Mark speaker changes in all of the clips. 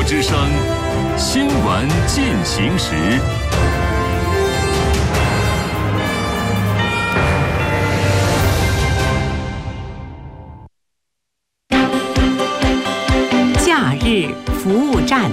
Speaker 1: 之声，新闻进行时。
Speaker 2: 假日服务站。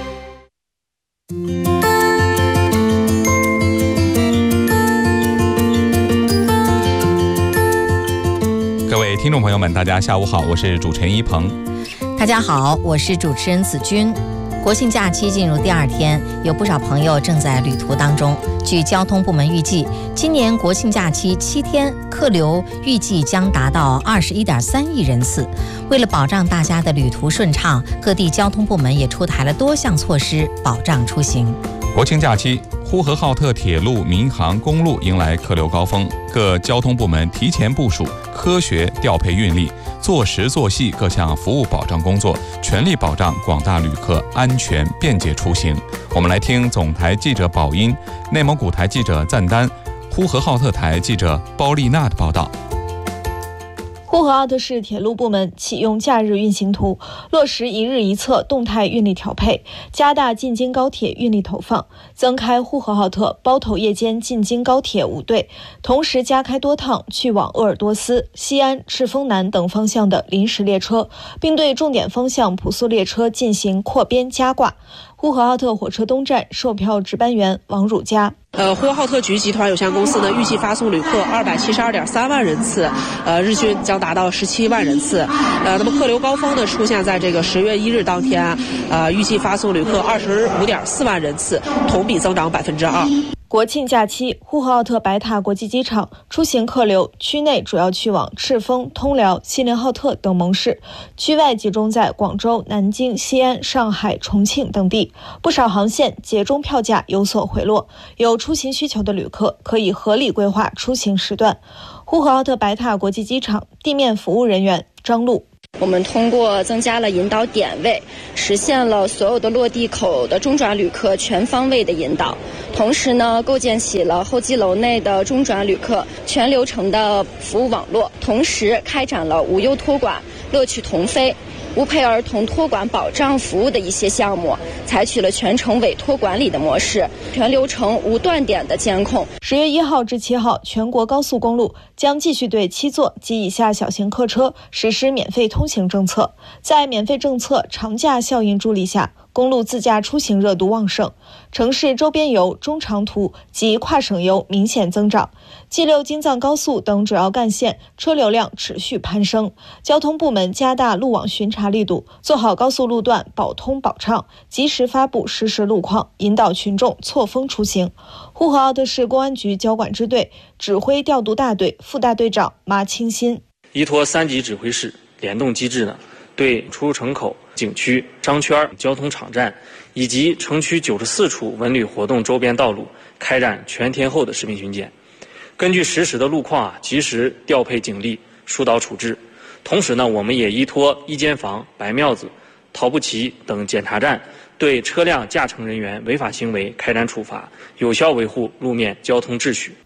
Speaker 3: 各位听众朋友们，大家下午好，我是主持人一鹏。
Speaker 4: 大家好，我是主持人子君。国庆假期进入第2天，有不少朋友正在旅途当中。据交通部门预计，今年国庆假期7天，客流预计将达到21.3亿人次。为了保障大家的旅途顺畅，各地交通部门也出台了多项措施，保障出行。
Speaker 3: 国庆假期，呼和浩特铁路、民航、公路迎来客流高峰，各交通部门提前部署，科学调配运力，做实做细各项服务保障工作，全力保障广大旅客安全便捷出行。我们来听总台记者宝音、内蒙古台记者赞丹、呼和浩特台记者包丽娜的报道。
Speaker 5: 呼和浩特市铁路部门启用假日运行图，落实一日一侧动态运力调配，加大进京高铁运力投放，增开呼和浩特包头夜间进京高铁5对，同时加开多趟去往鄂尔多斯、西安、赤峰南等方向的临时列车，并对重点方向普速列车进行扩编加挂。呼和浩特火车东站售票值班员王汝佳。
Speaker 6: 呼和浩特局集团有限公司呢，预计发送旅客272.3万人次，日均将达到17万人次。那么客流高峰呢出现在这个10月1日当天，预计发送旅客25.4万人次，同比增长2%。
Speaker 5: 国庆假期，呼和浩特白塔国际机场出行客流区内主要去往赤峰、通辽、锡林浩特等盟市，区外集中在广州、南京、西安、上海、重庆等地。不少航线节中票价有所回落，有出行需求的旅客可以合理规划出行时段。呼和浩特白塔国际机场地面服务人员张璐。
Speaker 7: 我们通过增加了引导点位，实现了所有的落地口的中转旅客全方位的引导。同时呢，构建起了候机楼内的中转旅客全流程的服务网络，同时开展了无忧托管、乐趣同飞、无陪儿童托管保障服务的一些项目，采取了全程委托管理的模式，全流程无断点的监控。
Speaker 5: 10月1号至7号，全国高速公路将继续对7座及以下小型客车实施免费通行政策。在免费政策长假效应助力下，公路自驾出行热度旺盛，城市周边游、中长途及跨省游明显增长。G6京藏高速等主要干线车流量持续攀升，交通部门加大路网巡查力度，做好高速路段保通保畅，及时发布实时路况，引导群众错峰出行。呼和浩特市公安局交管支队指挥调度大队副大队长马清新，
Speaker 8: 依托3级指挥室联动机制呢，对出入城口、景区、商圈、交通场站以及城区94处文旅活动周边道路开展全天候的实名巡检，根据实时的路况及时调配警力，疏导处置。同时呢，我们也依托一间房、白庙子、陶步旗等检查站，对车辆驾乘人员违法行为开展处罚，有效维护路面交通秩序。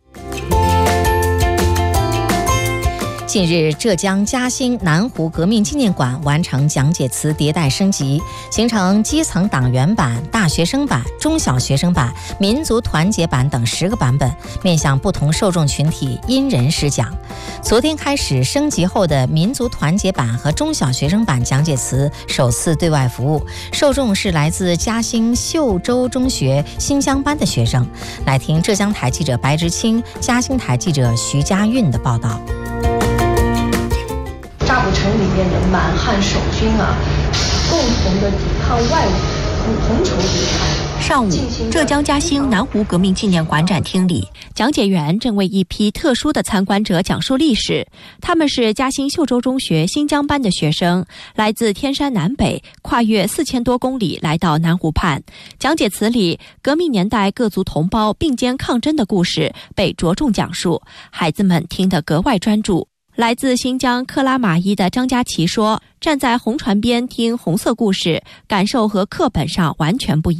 Speaker 4: 近日，浙江嘉兴南湖革命纪念馆完成讲解词迭代升级，形成基层党员版、大学生版、中小学生版、民族团结版等10个版本，面向不同受众群体因人施讲。昨天开始升级后的民族团结版和中小学生版讲解词首次对外服务，受众是来自嘉兴秀洲中学新疆班的学生。来听浙江台记者白直清、嘉兴台记者徐家韵的报道。
Speaker 9: 大浦城里面的满汉守军共同的抵抗外侮，同仇敌忾。
Speaker 2: 上午，浙江嘉兴南湖革命纪念馆展厅里，讲解员正为一批特殊的参观者讲述历史。他们是嘉兴秀洲中学新疆班的学生，来自天山南北，跨越4000多公里来到南湖畔。讲解词里，革命年代各族同胞并肩抗争的故事被着重讲述，孩子们听得格外专注。来自新疆克拉玛依的张佳琪说，站在红船边听红色故事，感受和课本上完全不一样。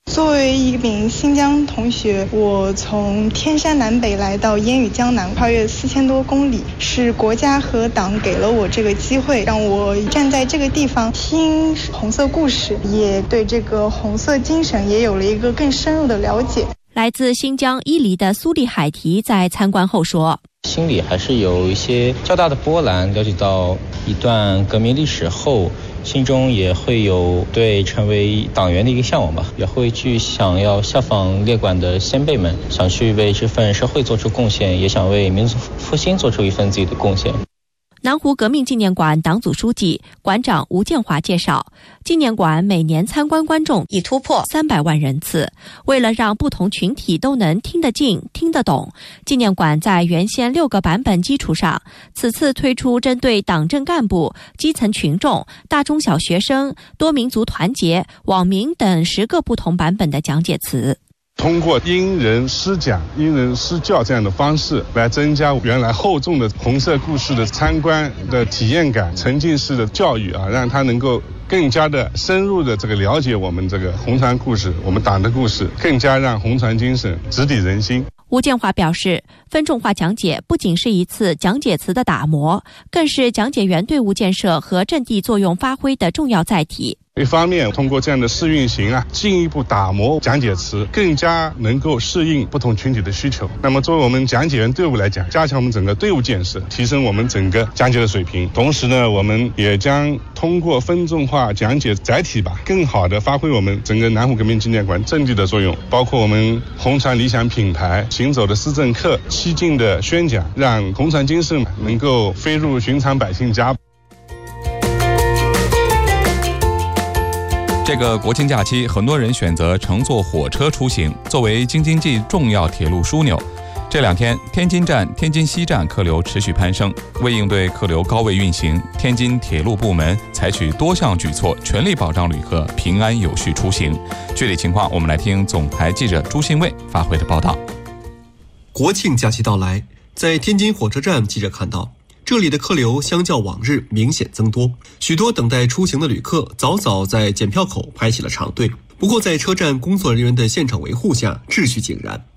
Speaker 10: 作为一名新疆同学，我从天山南北来到烟雨江南，跨越4000多公里，是国家和党给了我这个机会，让我站在这个地方听红色故事，也对这个红色精神也有了一个更深入的了解。
Speaker 2: 来自新疆伊犁的苏丽海提在参观后说，
Speaker 11: 心里还是有一些较大的波澜，了解到一段革命历史后，心中也会有对成为党员的一个向往吧，也会去想要效仿列管的先辈们，想去为这份社会做出贡献，也想为民族复兴做出一份自己的贡献。
Speaker 2: 南湖革命纪念馆党组书记、馆长吴建华介绍，纪念馆每年参观观众已突破300万人次。为了让不同群体都能听得进、听得懂，纪念馆在原先6个版本基础上，此次推出针对党政干部、基层群众、大中小学生、多民族团结、网民等10个不同版本的讲解词。
Speaker 12: 通过因人施讲、因人施教这样的方式，来增加原来厚重的红色故事的参观的体验感、沉浸式的教育让他能够更加的深入的这个了解我们这个红船故事、我们党的故事，更加让红船精神直抵人心。
Speaker 2: 吴建华表示，分众化讲解不仅是一次讲解词的打磨，更是讲解员队伍建设和阵地作用发挥的重要载体。
Speaker 12: 一方面通过这样的试运行进一步打磨讲解词，更加能够适应不同群体的需求。那么作为我们讲解员队伍来讲，加强我们整个队伍建设，提升我们整个讲解的水平。同时呢，我们也将通过分众化讲解载体更好的发挥我们整个南湖革命纪念馆阵地的作用，包括我们红船理想品牌、行走的思政课、西进的宣讲，让红船精神能够飞入寻常百姓家。
Speaker 3: 这个国庆假期，很多人选择乘坐火车出行，作为京津冀重要铁路枢纽。这2天，天津站、天津西站客流持续攀升。为应对客流高位运行，天津铁路部门采取多项举措，全力保障旅客平安有序出行。具体情况，我们来听总台记者朱信卫发回的报道。
Speaker 13: 国庆假期到来，在天津火车站，记者看到这里的客流相较往日明显增多，许多等待出行的旅客早早在检票口排起了长队。不过在车站工作人员的现场维护下，秩序井然。